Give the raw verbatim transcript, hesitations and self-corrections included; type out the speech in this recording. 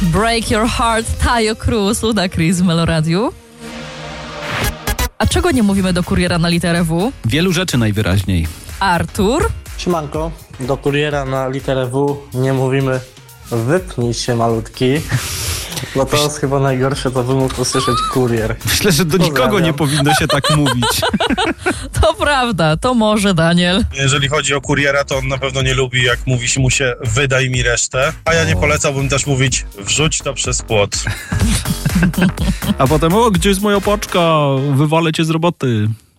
Break Your Heart, Taio Cruz, Ludacris w Meloradiu. A czego nie mówimy do kuriera na literę W? Wielu rzeczy najwyraźniej. Artur. Siemanko, do kuriera na literę W nie mówimy wypnij się malutki, bo to jest chyba najgorsze, co by mógł usłyszeć kurier. Myślę, że do nikogo Pozdrawiam. nie powinno się tak mówić. To prawda, to może Daniel. Jeżeli chodzi o kuriera, to on na pewno nie lubi, jak mówi się mu się wydaj mi resztę, a ja nie polecałbym też mówić wrzuć to przez płot. A potem, o, gdzie jest moja paczka? Wywalę cię z roboty.